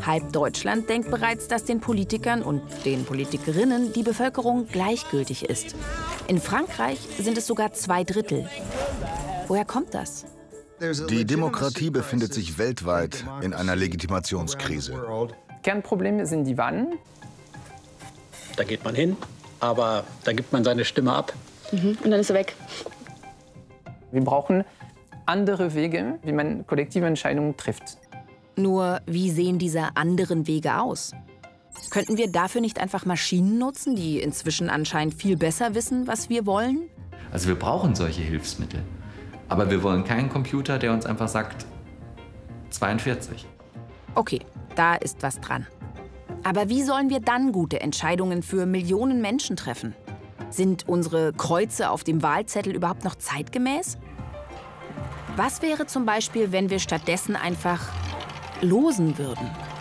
Halb Deutschland denkt bereits, dass den Politikern und den Politikerinnen die Bevölkerung gleichgültig ist. In Frankreich sind es sogar 2/3. Woher kommt das? Die Demokratie befindet sich weltweit in einer Legitimationskrise. Kernprobleme sind die Wahlen. Da geht man hin, aber da gibt man seine Stimme ab. Und dann ist er weg. Wir brauchen andere Wege, wie man kollektive Entscheidungen trifft. Nur, wie sehen diese anderen Wege aus? Könnten wir dafür nicht einfach Maschinen nutzen, die inzwischen anscheinend viel besser wissen, was wir wollen? Also wir brauchen solche Hilfsmittel. Aber wir wollen keinen Computer, der uns einfach sagt, 42. Okay, da ist was dran. Aber wie sollen wir dann gute Entscheidungen für Millionen Menschen treffen? Sind unsere Kreuze auf dem Wahlzettel überhaupt noch zeitgemäß? Was wäre zum Beispiel, wenn wir stattdessen einfach losen würden?